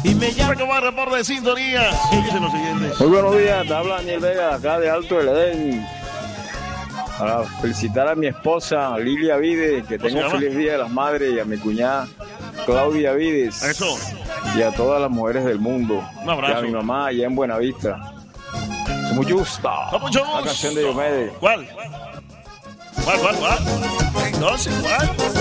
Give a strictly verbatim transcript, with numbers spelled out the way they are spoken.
Y me llama. Como reporte de sintonía. ¿Qué dice lo siguiente? Muy buenos días, te habla Daniel Vega de acá de Alto del Edén. Para felicitar a mi esposa Lilia Vides, que tenga un feliz día de las madres, y a mi cuñada Claudia Vides. Eso. Y a todas las mujeres del mundo. Un abrazo. Y a mi mamá allá en Buenavista. Como justa. Con mucho gusto. La canción de Diomedes. ¿Cuál? ¿Cuál, cuál, cuál? Entonces, ¿cuál?